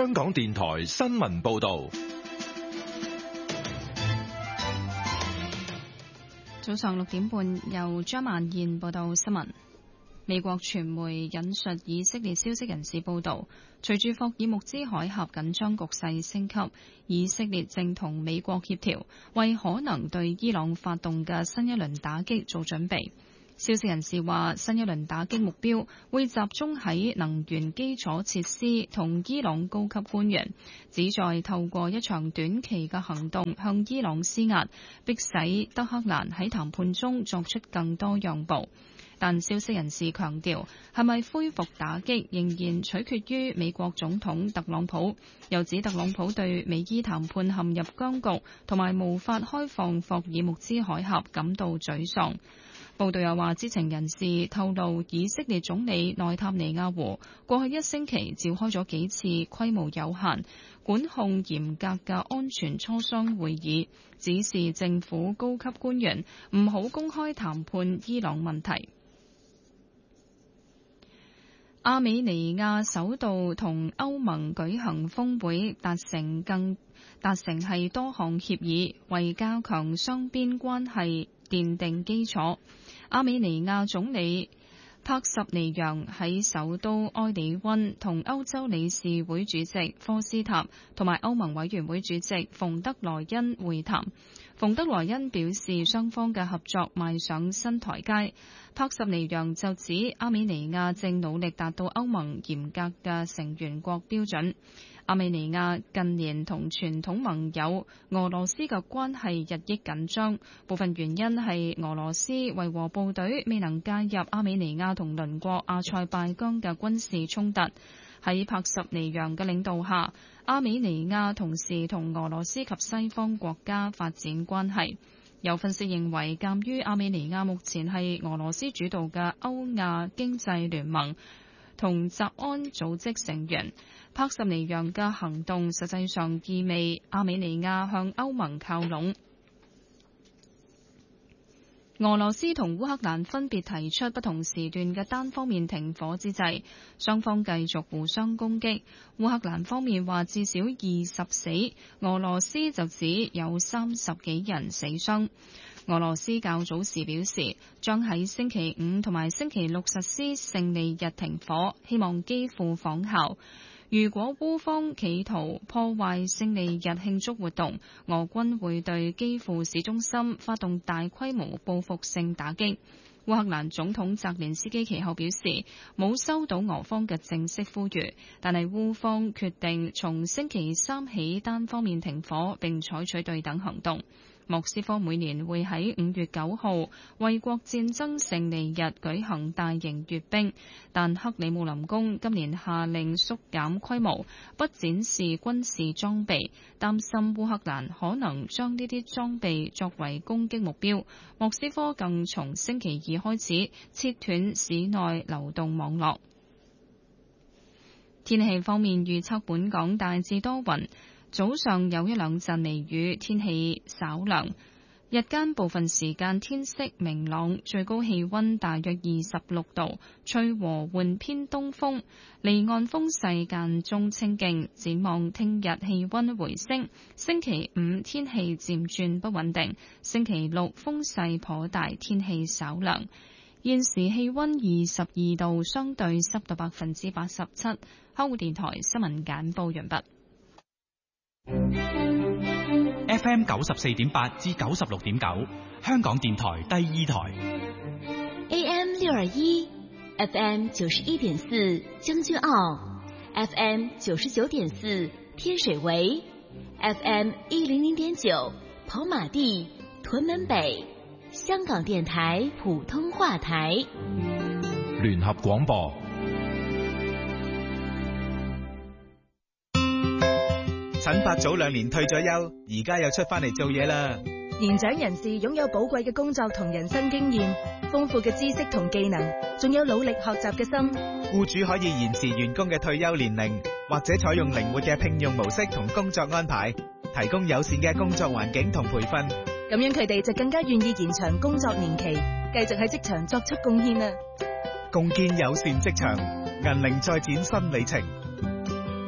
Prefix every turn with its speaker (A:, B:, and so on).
A: 香港電台新聞報道。
B: 早上6點半，由張曼燕報道新聞。美國傳媒引述以色列消息人士報道，隨住霍爾木茲海峽緊張局勢升級，以色列正同美國協調，為可能對伊朗發動嘅新一輪打擊做準備。消息人士話，新一輪打擊目標會集中喺能源基礎設施同伊朗高級官員，旨在透過一場短期嘅行動向伊朗施壓，迫使德黑蘭喺談判中作出更多讓步。但消息人士強調，係咪恢復打擊仍然取決於美國總統特朗普，又指特朗普對美伊談判陷入僵局同埋無法開放霍爾木茲海峽感到沮喪。報道又話，知情人士透露，以色列總理內塔尼亞胡過去1星期召開咗幾次規模有限、管控嚴格嘅安全磋商會議，指示政府高級官員唔好公開談判伊朗問題。亞美尼亞首度同歐盟舉行峰會，達成係多項協議，為加強雙邊關係奠定基礎。亞美尼亞總理帕什尼揚喺首都埃里溫同歐洲理事會主席科斯塔同埋歐盟委員會主席馮德萊恩會談。馮德萊恩表示，雙方嘅合作邁上新台階。帕什尼揚就指，亞美尼亞正努力達到歐盟嚴格嘅成員國標準。亞美尼亞近年同傳統盟友俄羅斯嘅關係日益緊張，部分原因係俄羅斯維和部隊未能介入亞美尼亞同鄰國阿塞拜疆嘅軍事衝突。喺帕什尼揚嘅領導下，亞美尼亞同時同俄羅斯及西方國家發展關係。有分析認為，鑑於亞美尼亞目前係俄羅斯主導嘅歐亞經濟聯盟同集安組織成員，帕什尼揚嘅行動實際上意味亞美尼亞向歐盟靠攏。俄羅斯同烏克蘭分別提出不同時段嘅單方面停火之際，雙方繼續互相攻擊。烏克蘭方面話至少20死，俄羅斯就指有30幾人死傷。俄羅斯較早時表示，將喺星期5同埋星期6實施勝利日停火，希望基輔仿效。如果烏方企圖破壞勝利日慶祝活動，俄軍會對基輔市中心發動大規模報復性打擊。烏克蘭總統澤連斯基其後表示，冇收到俄方嘅正式呼籲，但係烏方決定從星期3起單方面停火，並採取對等行動。莫斯科每年會喺5月9號衛國戰爭勝利日舉行大型閱兵，但克里姆林宮今年下令縮減規模，不展示軍事裝備，擔心烏克蘭可能將呢啲裝備作為攻擊目標。莫斯科更從星期2開始切斷市內流動網絡。天氣方面預測，本港大致多雲，早上有一兩陣微雨，天氣稍涼。日間部分時間天色明朗，最高氣溫大約26度，吹和緩偏東風，離岸風勢間中清勁。展望聽日氣溫回升，星期5天氣漸轉不穩定，星期6風勢頗大，天氣稍涼。現時氣溫22度，相對濕度87%。香港電台新聞簡報完畢。
C: FM 94.8至96.9，香港電台第2台。
D: AM 621 FM 91.4將軍澳 FM 99.4天水圍 FM 100.9跑馬地屯門北，香港電台普通話台。
A: 聯合廣播。
E: 陳伯早2年退咗休，而家又出翻嚟做嘢啦。
F: 年長人士擁有寶貴嘅工作同人生經驗，豐富嘅知識同技能，仲有努力學習嘅心。
E: 僱主可以延遲員工嘅退休年齡，或者採用靈活嘅聘用模式同工作安排，提供友善嘅工作環境同培訓。
F: 咁樣佢哋就更加願意延長工作年期，繼續喺職場作出貢獻啦。
E: 共建友善職場，銀齡再展新里程。